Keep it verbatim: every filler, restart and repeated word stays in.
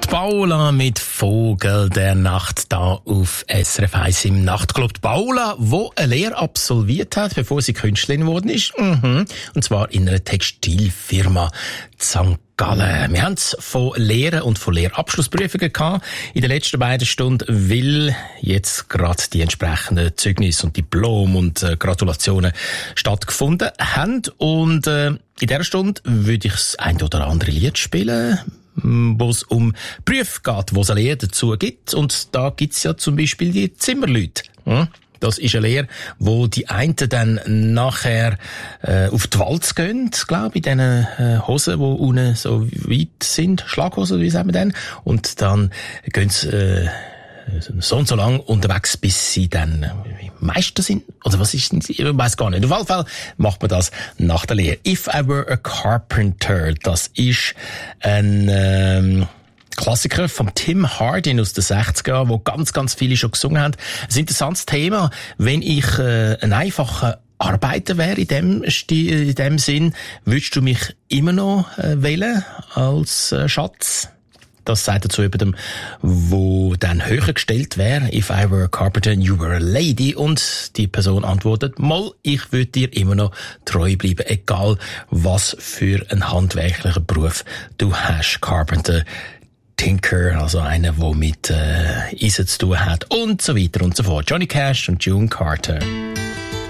Paola mit Vogel der Nacht da auf S R F eins im Nachtclub. Die Paola, die eine Lehre absolviert hat, bevor sie Künstlerin geworden ist. Mhm. Und zwar in einer Textilfirma Sankt Gallen. Wir haben es von Lehren und von Lehrabschlussprüfungen gehabt in den letzten beiden Stunden, weil jetzt gerade die entsprechenden Zeugnisse und Diplom und äh, Gratulationen stattgefunden haben. Und äh, in dieser Stunde würde ich das ein oder andere Lied spielen, wo es um Berufe geht, wo es eine Lehre dazu gibt. Und da gibt es ja zum Beispiel die Zimmerleute. Hm? Das ist eine Lehre, wo die einen dann nachher äh, auf die Walz gehen, glaube ich, in diesen äh, Hosen, die unten so weit sind, Schlaghosen, wie sagen wir denn, und dann gehen sie äh, so und so lang unterwegs, bis sie dann äh, Meister sind. Oder was ist denn? Ich weiss gar nicht. Auf jeden Fall macht man das nach der Lehre. If I Were a Carpenter, das ist ein ähm, Klassiker von Tim Hardin aus den sechziger Jahren, wo ganz, ganz viele schon gesungen haben. Ein interessantes Thema, wenn ich äh, ein einfacher Arbeiter wäre in dem, in dem Sinn, würdest du mich immer noch äh, wählen als äh, Schatz? Das sagt er zu jemandem, wo dann höher gestellt wäre. If I were a carpenter and you were a lady. Und die Person antwortet, mal, ich würde dir immer noch treu bleiben, egal was für einen handwerklichen Beruf du hast. Carpenter, Tinker, also einer, der mit äh, Eisen zu tun hat und so weiter und so fort. Johnny Cash und June Carter.